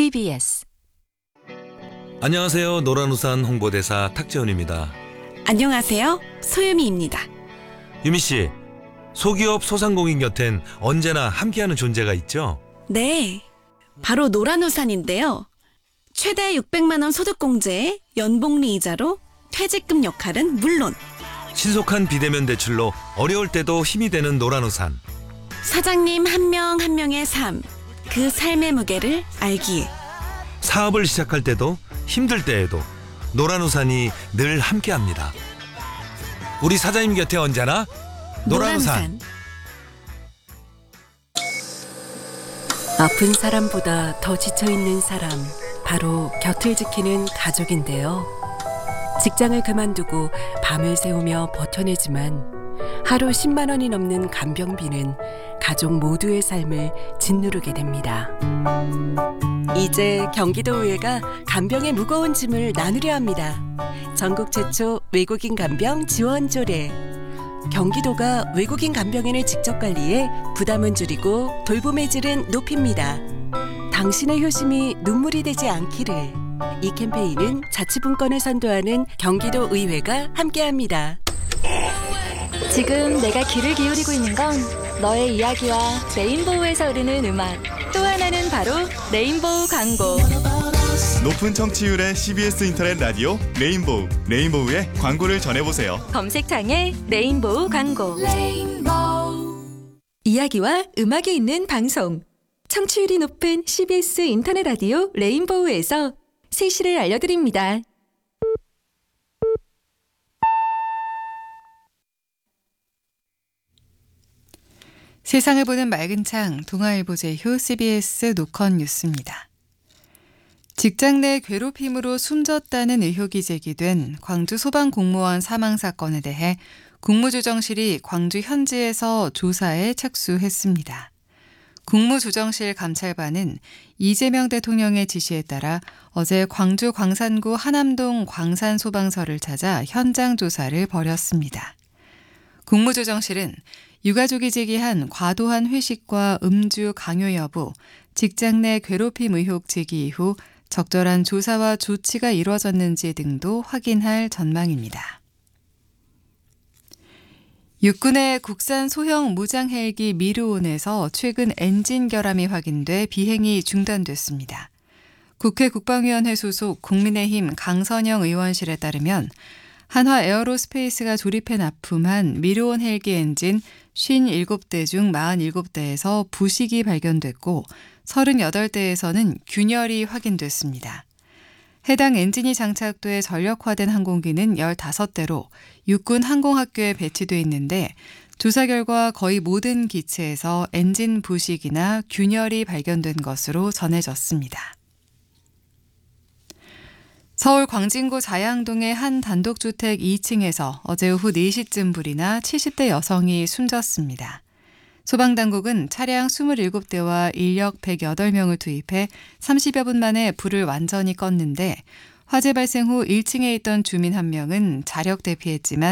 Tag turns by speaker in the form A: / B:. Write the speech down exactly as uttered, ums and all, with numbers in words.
A: 티비에스.
B: 안녕하세요. 노란우산 홍보대사 탁재훈입니다.
C: 안녕하세요. 소유미입니다.
B: 유미씨, 소기업 소상공인 곁엔 언제나 함께하는 존재가 있죠?
C: 네, 바로 노란우산인데요. 최대 육백만 원 소득공제에 연복리 이자로 퇴직금 역할은 물론
B: 신속한 비대면 대출로 어려울 때도 힘이 되는 노란우산.
C: 사장님 한 명 한 명의 삶, 그 삶의 무게를 알기에
B: 사업을 시작할 때도 힘들 때에도 노란우산이 늘 함께합니다. 우리 사장님 곁에 언제나 노란우산.
A: 아픈 사람보다 더 지쳐있는 사람, 바로 곁을 지키는 가족인데요. 직장을 그만두고 밤을 새우며 버텨내지만 하루 십만 원이 넘는 간병비는 가족 모두의 삶을 짓누르게 됩니다. 이제 경기도의회가 간병의 무거운 짐을 나누려 합니다. 전국 최초 외국인 간병 지원 조례. 경기도가 외국인 간병인을 직접 관리해 부담은 줄이고 돌봄의 질은 높입니다. 당신의 효심이 눈물이 되지 않기를. 이 캠페인은 자치분권을 선도하는 경기도의회가 함께합니다.
D: 지금 내가 귀를 기울이고 있는 건 너의 이야기와 레인보우에서 흐르는 음악, 또 하나는 바로 레인보우 광고.
E: 높은 청취율의 씨비에스 인터넷 라디오 레인보우, 레인보우의 광고를 전해보세요.
D: 검색창에 레인보우 광고. 레인보우. 이야기와 음악이 있는 방송, 청취율이 높은 씨비에스 인터넷 라디오 레인보우에서 세시를 알려드립니다.
F: 세상을 보는 맑은 창, 동아일보 제휴 씨비에스 노컷 뉴스입니다. 직장 내 괴롭힘으로 숨졌다는 의혹이 제기된 광주 소방공무원 사망 사건에 대해 국무조정실이 광주 현지에서 조사에 착수했습니다. 국무조정실 감찰반은 이재명 대통령의 지시에 따라 어제 광주 광산구 하남동 광산소방서를 찾아 현장 조사를 벌였습니다. 국무조정실은 유가족이 제기한 과도한 회식과 음주 강요 여부, 직장 내 괴롭힘 의혹 제기 이후 적절한 조사와 조치가 이루어졌는지 등도 확인할 전망입니다. 육군의 국산 소형 무장 헬기 미르온에서 최근 엔진 결함이 확인돼 비행이 중단됐습니다. 국회 국방위원회 소속 국민의힘 강선영 의원실에 따르면 한화 에어로스페이스가 조립해 납품한 미르온 헬기 엔진 오십칠 대 중 사십칠 대에서 부식이 발견됐고 삼십팔 대에서는 균열이 확인됐습니다. 해당 엔진이 장착돼 전력화된 항공기는 십오 대로 육군 항공학교에 배치돼 있는데 조사 결과 거의 모든 기체에서 엔진 부식이나 균열이 발견된 것으로 전해졌습니다. 서울 광진구 자양동의 한 단독주택 이 층에서 어제 오후 네 시쯤 불이 나 칠십 대 여성이 숨졌습니다. 소방당국은 차량 이십칠 대와 인력 백팔 명을 투입해 삼십여 분 만에 불을 완전히 껐는데 화재 발생 후 일 층에 있던 주민 한 명은 자력 대피했지만